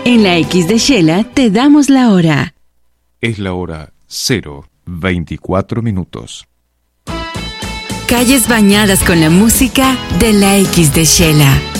En la X de Shela te damos la hora. Es la hora 0:24. Calles bañadas con la música de la X de Shela.